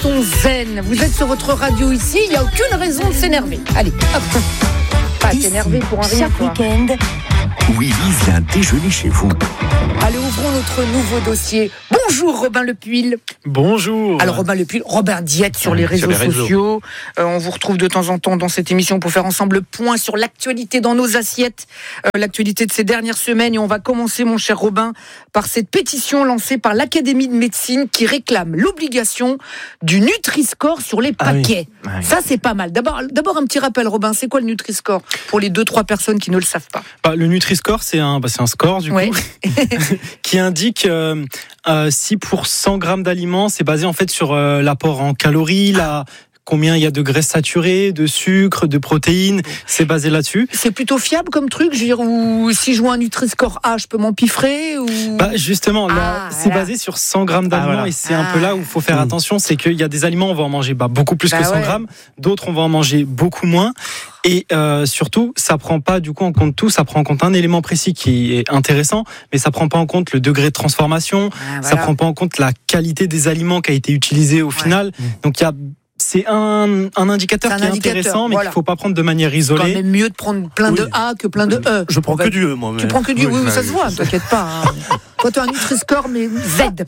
restons zen. Vous êtes sur votre radio ici, il n'y a aucune raison de s'énerver. Allez, hop. Pas s'énerver pour un rien. Chaque week-end, Willy vient déjeuner chez vous. Allez, ouvrons notre nouveau dossier. Bonjour Robin Lepuil. Bonjour. Alors Robin Lepuil, Robin Diète sur les réseaux sociaux. On vous retrouve de temps en temps dans cette émission pour faire ensemble le point sur l'actualité dans nos assiettes, l'actualité de ces dernières semaines. Et on va commencer, mon cher Robin, par cette pétition lancée par l'Académie de médecine qui réclame l'obligation du Nutri-Score sur les paquets. Ah oui. Ça, c'est pas mal. D'abord, un petit rappel, Robin, c'est quoi le Nutri-Score pour les 2-3 personnes qui ne le savent pas? Le Nutri-Score, c'est un score du coup qui indique si pour 100 grammes d'aliments, c'est basé en fait sur l'apport en calories, combien il y a de graisses saturées, de sucre, de protéines, c'est basé là-dessus. C'est plutôt fiable comme truc, je veux dire, ou si je vois un Nutri-Score A, je peux m'empiffrer ou... Justement, là, c'est basé sur 100 grammes d'aliments et c'est un peu là où il faut faire attention, c'est qu'il y a des aliments, on va en manger beaucoup plus que 100 grammes, d'autres on va en manger beaucoup moins. Et surtout, ça prend pas du coup en compte tout, ça prend en compte un élément précis qui est intéressant, mais ça prend pas en compte le degré de transformation, ça prend pas en compte la qualité des aliments qui a été utilisé au final. Donc c'est un indicateur qui est intéressant, mais qu'il ne faut pas prendre de manière isolée. C'est quand même mieux de prendre plein de A que plein de E. Je prends que du E, moi. Tu prends que du E, oui, ça se voit, t'inquiète pas. Quand tu as un Nutri-Score, mais Z.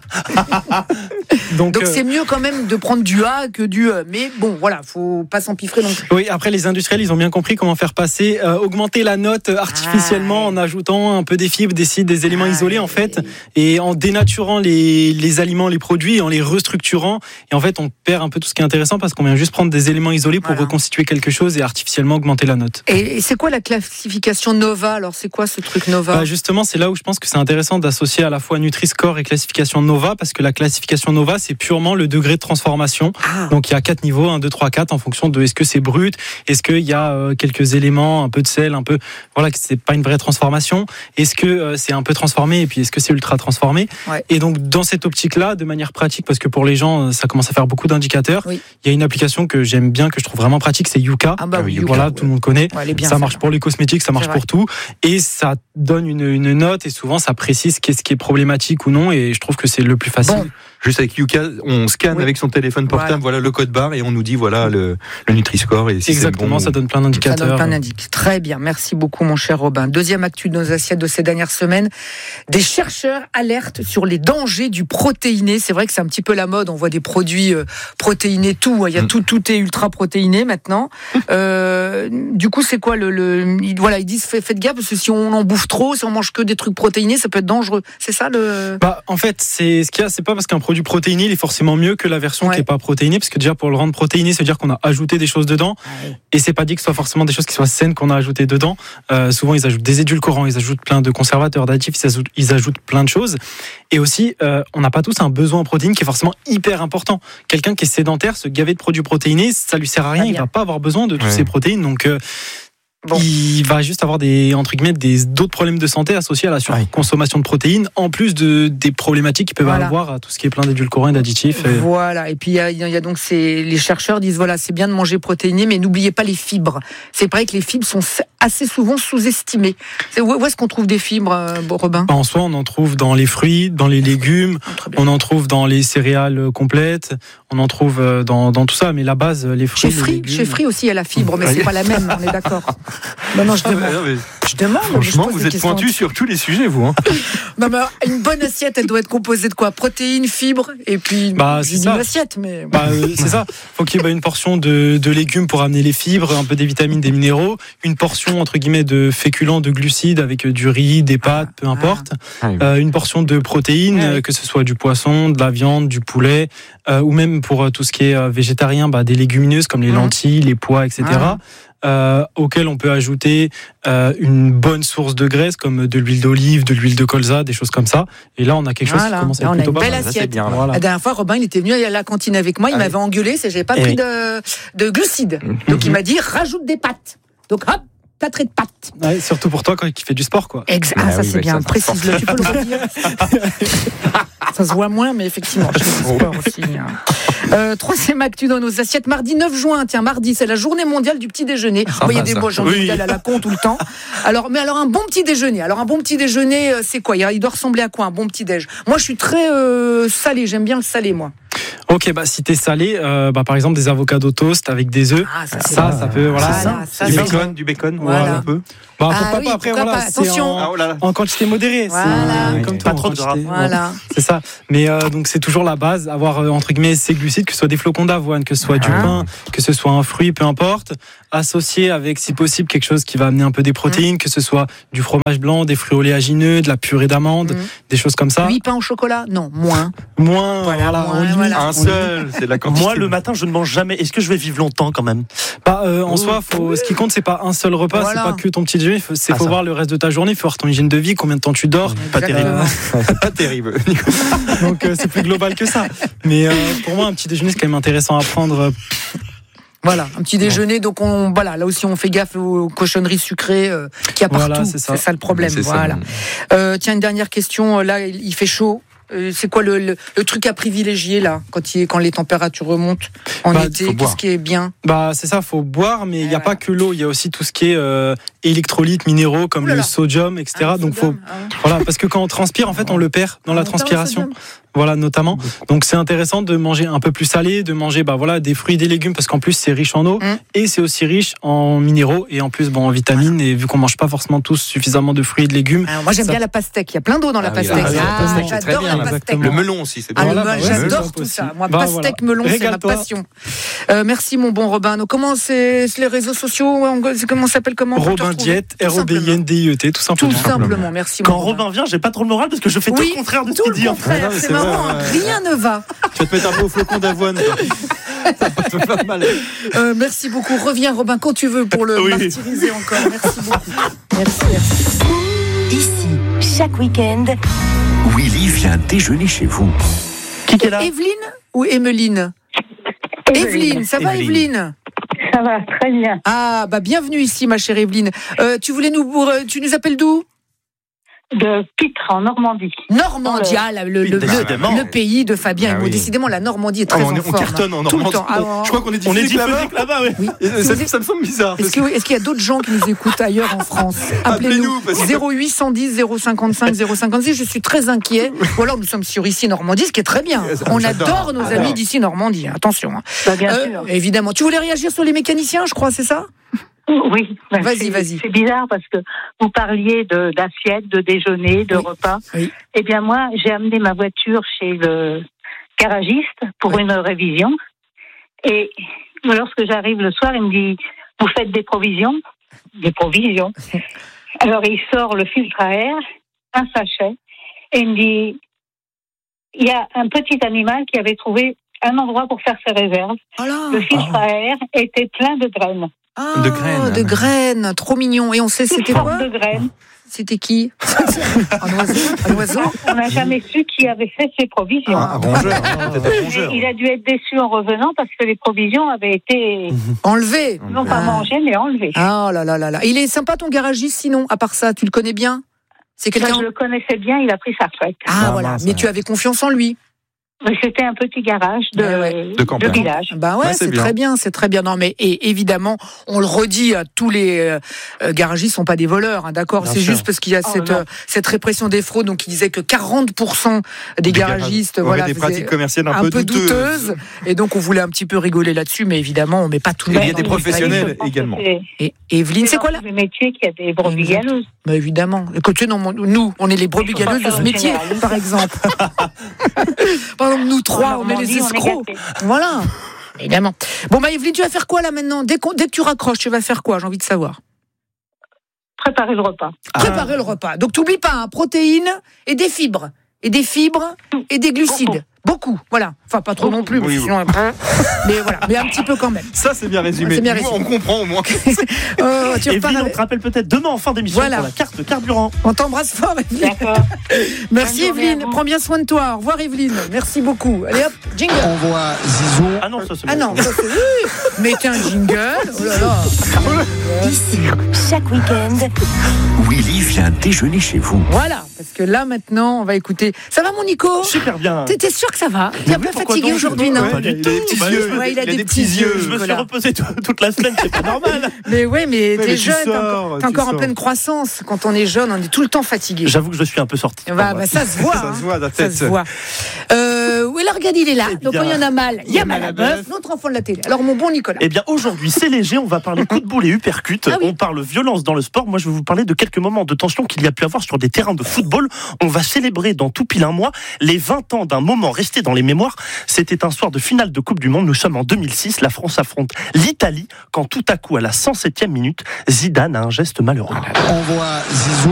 Donc c'est mieux quand même de prendre du A que du E. Mais bon, voilà, faut pas s'empiffrer non plus. Oui, après les industriels, ils ont bien compris comment faire passer, augmenter la note artificiellement en ajoutant un peu des fibres, des éléments isolés en fait, et en dénaturant les aliments, les produits, et en les restructurant. Et en fait, on perd un peu tout ce qui est intéressant parce qu'on vient juste prendre des éléments isolés pour reconstituer quelque chose et artificiellement augmenter la note. Et c'est quoi la classification Nova? Alors c'est quoi ce truc Nova? Justement, c'est là où je pense que c'est intéressant d'associer à la fois Nutri-Score et classification Nova, parce que la classification Nova, c'est purement le degré de transformation. Donc il y a 4 niveaux, 1, 2, 3, 4, en fonction de est-ce que c'est brut, est-ce qu'il y a quelques éléments, un peu de sel, que c'est pas une vraie transformation, est-ce que c'est un peu transformé, et puis est-ce que c'est ultra transformé. Et donc dans cette optique-là, de manière pratique, parce que pour les gens, ça commence à faire beaucoup d'indicateurs, il y a une application que j'aime bien, que je trouve vraiment pratique, c'est Yuka. Yuka, tout le monde connaît. Ça marche pour les cosmétiques, ça marche pour tout, et ça donne une note, et souvent ça précise qu'est-ce qui est problématique ou non, et je trouve que c'est le plus facile. Juste avec Yuka, on scanne avec son téléphone portable, voilà le code barre, et on nous dit le Nutri-Score. Et si exactement, ça donne plein d'indicateurs. Très bien, merci beaucoup mon cher Robin. Deuxième actu de nos assiettes de ces dernières semaines, des chercheurs alertent sur les dangers du protéiné. C'est vrai que c'est un petit peu la mode, on voit des produits protéinés, il y a tout est ultra protéiné maintenant. Du coup, c'est quoi ils disent faites gaffe, parce que si on en bouffe trop, si on mange que des trucs protéinés, ça peut être dangereux. C'est ça en fait, c'est pas parce qu'un produit protéiné il est forcément mieux que la version qui est pas protéinée, parce que déjà pour le rendre protéiné, ça veut dire qu'on a ajouté des choses dedans, et c'est pas dit que ce soit forcément des choses qui soient saines qu'on a ajoutées dedans. Souvent ils ajoutent des édulcorants, ils ajoutent plein de conservateurs, d'additifs, ils ajoutent plein de choses. Et aussi, on n'a pas tous un besoin en protéines qui est forcément hyper important. Quelqu'un qui est sédentaire, se gaver de produits protéinés, ça lui sert à rien, il va pas avoir besoin de toutes ces protéines, donc il va juste avoir d'autres problèmes de santé associés à la surconsommation de protéines, en plus des problématiques qu'il peut avoir à tout ce qui est plein d'édulcorants et d'additifs. Voilà, et puis il y a donc les chercheurs disent c'est bien de manger protéiné, mais n'oubliez pas les fibres. C'est vrai que les fibres sont assez souvent sous-estimées. Où est-ce qu'on trouve des fibres, Robin? En soi, on en trouve dans les fruits, dans les légumes, on en trouve dans les céréales complètes, on en trouve dans tout ça, mais la base, les fruits. Chez Free aussi, il y a la fibre, mais c'est pas la même, on est d'accord. Non, je demande. Je demande. Franchement, vous êtes pointu sur tous les sujets, vous. Non, mais une bonne assiette, elle doit être composée de quoi? Protéines, fibres, et puis une assiette. Mais... c'est ça. Faut qu'il y ait une portion de légumes pour amener les fibres, un peu des vitamines, des minéraux, une portion entre guillemets de féculents, de glucides avec du riz, des pâtes, peu importe. Une portion de protéines, que ce soit du poisson, de la viande, du poulet, ou même pour tout ce qui est végétarien, des légumineuses comme les lentilles, les pois, etc. Auquel on peut ajouter une bonne source de graisse comme de l'huile d'olive, de l'huile de colza, des choses comme ça. Et là, on a quelque chose qui commence à être plutôt pas mal. On a une belle assiette. La dernière fois, Robin, il était venu à la cantine avec moi, il m'avait engueulé, j'avais pas pris de glucides. Donc il m'a dit rajoute des pâtes. Donc hop, plâtré de pâtes. Surtout pour toi qui fais du sport, quoi. Ça c'est bien. Précise-le. Tu peux le redire. Ça se voit moins, mais effectivement, je fais du sport aussi. Troisième actu dans nos assiettes. Mardi 9 juin, mardi, c'est la journée mondiale du petit déjeuner. Vous voyez des mots mondiales à la con tout le temps. Alors un bon petit déjeuner. Alors un bon petit déjeuner, c'est quoi? Il doit ressembler à quoi un bon petit déj? Moi, je suis très salé. J'aime bien le salé, moi. Ok, si t'es salé, par exemple des avocados toast avec des œufs, ça peut, du bacon, voilà. un peu. Pourquoi pas après, voilà, attention. En quantité modérée, voilà. c'est comme pas trop de gras. Voilà. C'est ça. Mais donc c'est toujours la base, avoir entre guillemets ces glucides, que ce soit des flocons d'avoine, que ce soit du pain, que ce soit un fruit, peu importe, associé avec si possible quelque chose qui va amener un peu des protéines, que ce soit du fromage blanc, des fruits oléagineux, de la purée d'amandes, des choses comme ça. 8 pains au chocolat, non, moins. Un seul, c'est la quantité. Moi, le matin, je ne mange jamais. Est-ce que je vais vivre longtemps quand même? En soi, ce qui compte, c'est pas un seul repas, c'est pas que ton petit déjeuner. Il faut voir le reste de ta journée, il faut voir ton hygiène de vie, combien de temps tu dors. Pas terrible. Pas terrible. Donc c'est plus global que ça. Mais pour moi, un petit déjeuner, c'est quand même intéressant à prendre. Voilà, un petit déjeuner. Donc là aussi, on fait gaffe aux cochonneries sucrées qu'il y a partout. C'est ça le problème. Voilà. Tiens, une dernière question. Là, il fait chaud. C'est quoi le truc à privilégier là quand les températures remontent en été? Qu'est-ce qui est bien? C'est ça, faut boire, mais il n'y a pas que l'eau, il y a aussi tout ce qui est électrolytes, minéraux comme le sodium, etc. Donc parce que quand on transpire, en fait, on le perd dans la transpiration. Voilà, notamment. Donc c'est intéressant de manger un peu plus salé, de manger des fruits et des légumes, parce qu'en plus c'est riche en eau et c'est aussi riche en minéraux et en plus en vitamines. Et vu qu'on mange pas forcément tous suffisamment de fruits et de légumes. Alors moi j'aime bien la pastèque. Il y a plein d'eau dans la pastèque. J'adore la pastèque. Le melon aussi, c'est bien. J'adore tout ça. Moi, pastèque, melon, c'est ma passion. Merci mon bon Robin. Donc, comment c'est les réseaux sociaux? Comment ça s'appelle? Robin Diète, ROBINDIET, tout simplement. Tout simplement. Merci. Quand Robin vient, j'ai pas trop le moral parce que je fais tout le contraire de ce qu'il dit. C'est marrant. Rien ne va. Tu vas te mettre un peu au flocon d'avoine. Ça fait pas mal. Merci beaucoup. Reviens Robin quand tu veux pour le martyriser encore. Merci beaucoup. Merci. Ici, chaque week-end, Willy vient déjeuner chez vous. Qui est là? Evelyne ou Emeline? Evelyne, ça va Evelyne? Ça va, très bien. Bienvenue ici ma chère Evelyne. Tu nous appelles d'où? De Pitre, en Normandie. Normandie, le pays de Fabien Immo. Décidément, la Normandie est très en forme. On cartonne en Normandie. Je crois qu'on est diffusé là-bas. Oui. Ça me semble bizarre. Est-ce qu'il y a d'autres gens qui nous écoutent ailleurs en France? Appelez-nous 0810 055 056. Je suis très inquiet. Ou alors nous sommes sur Ici Normandie, ce qui est très bien. On adore nos amis d'Ici Normandie. Attention. Bien sûr. Évidemment. Tu voulais réagir sur les mécaniciens, je crois, c'est ça? Oui, vas-y. C'est bizarre parce que vous parliez d'assiettes, de déjeuner, de repas. Oui. Eh bien moi, j'ai amené ma voiture chez le garagiste pour une révision. Et lorsque j'arrive le soir, il me dit « Vous faites des provisions ?» Des provisions. Alors il sort le filtre à air, un sachet, et il me dit « Il y a un petit animal qui avait trouvé un endroit pour faire ses réserves. Le filtre à air était plein de graines. » De graines, trop mignon. Et on sait c'était quoi? De graines. C'était qui? Un oiseau. On n'a jamais su qui avait fait ses provisions. Un rongeur. Il a dû être déçu en revenant parce que les provisions avaient été enlevées. Non pas mangées, mais enlevées. Oh là là là là. Il est sympa ton garagiste, sinon, à part ça, tu le connais bien? C'est quelqu'un. Je le connaissais bien, il a pris sa retraite. Voilà. Mais tu avais confiance en lui? C'était un petit garage de village. C'est très bien, c'est très bien. Non, mais évidemment, on le redit à tous les garagistes sont pas des voleurs, d'accord. C'est juste parce qu'il y a cette répression des fraudes. Donc, il disait que 40% des garagistes, des pratiques commerciales un peu douteuses. Et donc, on voulait un petit peu rigoler là-dessus, mais évidemment, on met pas tout le monde. Il y a des professionnels également. Et Evelyne, c'est quoi là? Le métier qui a des brebis galeuses. Mais évidemment. Écoutez, nous, on est les brebis galeuses de ce métier, par exemple. Nous trois, on est les escrocs. Voilà, évidemment. Bon, Evelyne, tu vas faire quoi là maintenant? Dès que tu raccroches, tu vas faire quoi? J'ai envie de savoir. Préparer le repas. Préparer le repas. Donc, t'oublies pas, protéines et des fibres. Et des fibres et des glucides. Beaucoup, voilà. Enfin, pas trop non plus, mais sinon après. Mais voilà, mais un petit peu quand même. Ça, c'est bien résumé. On comprend au moins. Evelyne, on te rappelle peut-être demain en fin d'émission pour la carte carburant. On t'embrasse fort, Evelyne. D'accord. Merci, Evelyne. Prends bien soin de toi. Au revoir, Evelyne. Merci beaucoup. Allez hop, jingle. On voit Zizou. Ah non, ça c'est mettez un jingle. Oh là là. Ici, chaque week-end, Willy vient déjeuner chez vous. Voilà, parce que là, maintenant, on va écouter. Ça va, mon Nico? Super bien. T'étais sûr que que ça va. Tu es un peu fatigué aujourd'hui, non? Pas du tout. Il a des petits yeux. Je me suis reposé toute la semaine, c'est pas normal. Mais t'es jeune, t'es encore en pleine croissance. Quand on est jeune, on est tout le temps fatigué. J'avoue que je suis un peu sorti. Ça se voit. Ça se voit, la tête. Ça se voit. Oui, alors regarde, il est là. Donc quand il y en a mal, il y a mal à bœuf, notre enfant de la télé. Alors mon bon Nicolas. Eh bien aujourd'hui, c'est léger, on va parler coup de boule et uppercut. On parle violence dans le sport. Moi, je vais vous parler de quelques moments de tension qu'il y a pu avoir sur des terrains de football. On va célébrer dans tout pile un mois les 20 ans d'un moment resté dans les mémoires. C'était un soir de finale de Coupe du Monde. Nous sommes en 2006. La France affronte l'Italie quand tout à coup, à la 107e minute, Zidane a un geste malheureux. On voit Zizou.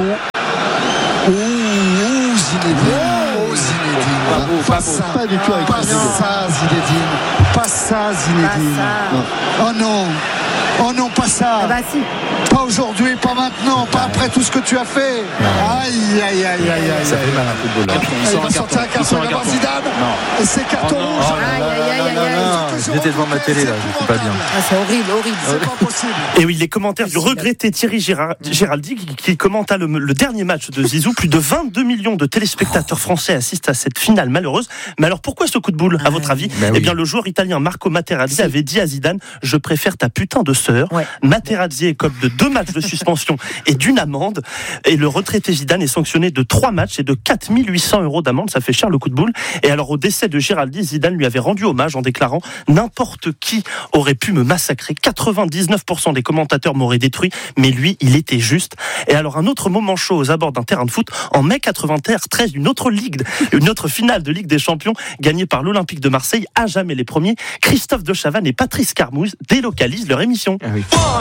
Pas du tout avec pas ça Zinedine. Oh non, pas ça. Ah bah si. Pas aujourd'hui, pas maintenant, pas après tout ce que tu as fait. Aïe. Ça fait mal un football. Il va sortir un carton, il va voir Zidane. Et c'est carton rouge. Aïe. J'étais devant ma télé là, je suis pas bien. C'est horrible. C'est pas possible. Et oui, les commentaires du regretté Thierry Géraldi qui commenta le dernier match de Zizou. Plus de 22 millions de téléspectateurs français assistent à cette finale malheureuse. Mais alors pourquoi ce coup de boule, à votre avis? Eh bien, le joueur italien Marco Materazzi avait dit à Zidane: je préfère ta putain de sœur. Materazzi écope de 2 matchs de suspension et d'une amende. Et le retraité Zidane est sanctionné de 3 matchs et de 4 800 € d'amende. Ça fait cher le coup de boule. Et alors, au décès de Géraldi, Zidane lui avait rendu hommage en déclarant: n'importe qui aurait pu me massacrer. 99% des commentateurs m'auraient détruit, mais lui, il était juste. Et alors, un autre moment chaud aux abords d'un terrain de foot, en mai 93, une autre finale de Ligue des Champions, gagnée par l'Olympique de Marseille, à jamais les premiers. Christophe de Chavannes et Patrice Carmouze délocalisent leur émission. Ah oui.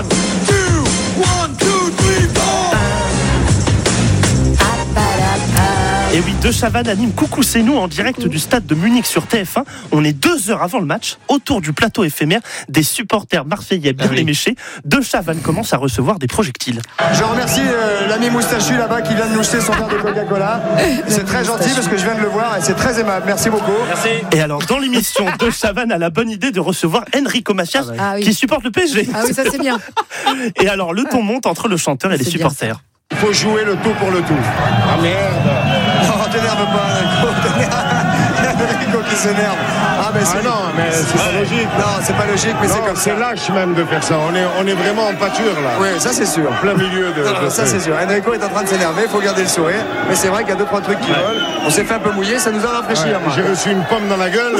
Et oui, De Chavannes anime Coucou c'est nous en direct du stade de Munich sur TF1. On est 2 heures avant le match, autour du plateau éphémère des supporters marseillais bien éméchés. De Chavannes commence à recevoir des projectiles. Je remercie l'ami Moustachu là-bas qui vient de nous jeter son verre de Coca-Cola. C'est très gentil parce que je viens de le voir et c'est très aimable. Merci beaucoup. Merci. Et alors, dans l'émission, De Chavannes a la bonne idée de recevoir Enrico Macias qui supporte le PSG. Ah oui, ça c'est bien. Et alors, le ton monte entre le chanteur et les supporters. Il faut jouer le tout pour le tout. Ah merde. Non, t'énerve pas, Enrico qui s'énerve. Non, mais c'est pas logique. Non, c'est pas logique, mais c'est comme ça. C'est lâche même de faire ça. On est vraiment en pâture là. Oui, ça c'est sûr. En plein milieu de ça c'est sûr. Enrico est en train de s'énerver, il faut garder le sourire. Mais c'est vrai qu'il y a 2-3 trucs qui volent. On s'est fait un peu mouiller, ça nous a rafraîchi. J'ai reçu une pomme dans la gueule.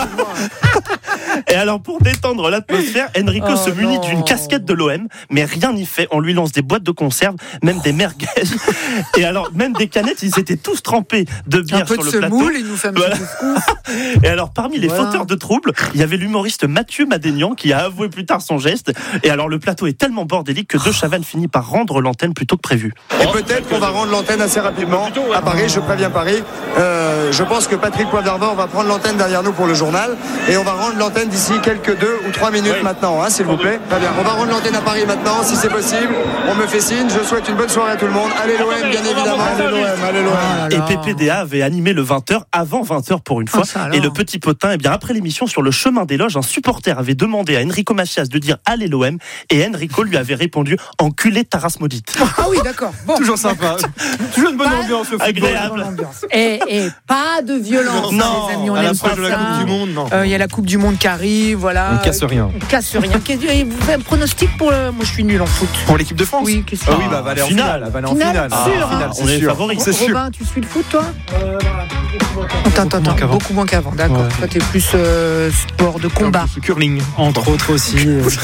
Et alors, pour détendre l'atmosphère, Enrico se munit d'une casquette de l'OM, mais rien n'y fait. On lui lance des boîtes de conserve, même des merguez. Et alors, même des canettes, ils étaient tous trempés de bière sur le plateau. Un peu de semoule, il nous fait un petit Et alors, parmi les fauteurs de troubles, il y avait l'humoriste Mathieu Madénian qui a avoué plus tard son geste. Et alors, le plateau est tellement bordélique que De Chavannes finit par rendre l'antenne plus tôt que prévu. Et peut-être qu'on va rendre l'antenne assez rapidement à Paris, je préviens Paris. Je pense que Patrick Poivre va prendre l'antenne derrière nous pour le journal. Et on va rendre l'antenne d'ici quelques 2 ou 3 minutes maintenant, s'il vous plaît. Très bien. On va rendre l'antenne à Paris maintenant, si c'est possible. On me fait signe. Je souhaite une bonne soirée à tout le monde. Allez l'OM, bien évidemment. Allez l'OM. Et PPDA avait animé le 20h avant 20h pour une fois. Et le petit potin, après l'émission sur le chemin des loges, un supporter avait demandé à Enrico Macias de dire allez l'OM et Enrico lui avait répondu enculé Taras maudite. Ah oui, d'accord. Bon. Toujours sympa. Toujours une bonne ambiance au football. Agréable. Et pas de violence, non, les amis. On à aime l'approche pas de la ça. Coupe du Monde, non. Il y a la Coupe du Monde qui arrive, voilà. On casse rien. On casse rien. Vous faites un pronostic pour le... Moi, je suis nul en foot. Pour l'équipe de France? Oui, qu'est-ce que oui, va aller en finale. Va aller en finale. Sûr, on est favoris. C'est sûr. Robin, tu suis le foot, toi? Attends, beaucoup moins qu'avant. D'accord. Ouais. Toi, t'es plus sport de combat. Curling. Entre autres aussi.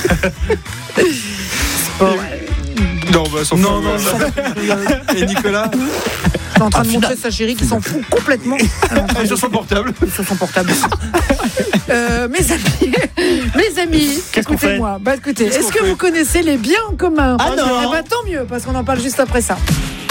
Sport. Non, bah, sans Non. Et Nicolas? Je suis en train de montrer sa chérie qui s'en fout complètement. Sur son portable. Sur son portable. Mes amis, Qu'est-ce qu'on écoutez-moi. Écoutez, est-ce que vous connaissez les biens en commun? Ah non. Tant mieux, parce qu'on en parle juste après ça.